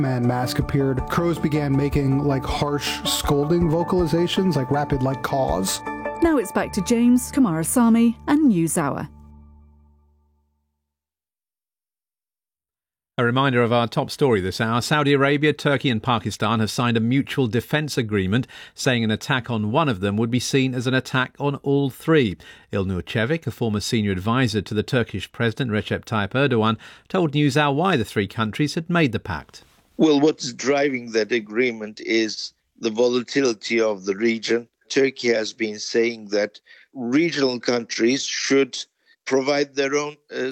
and mask appeared, crows began making harsh scolding vocalizations, rapid caws. Now it's back to James, Kumarasamy and NewsHour. A reminder of our top story this hour. Saudi Arabia, Turkey and Pakistan have signed a mutual defence agreement saying an attack on one of them would be seen as an attack on all three. Ilnur Çevik, a former senior advisor to the Turkish President Recep Tayyip Erdogan, told NewsHour why the three countries had made the pact. Well, what's driving that agreement is the volatility of the region. Turkey has been saying that regional countries should provide their own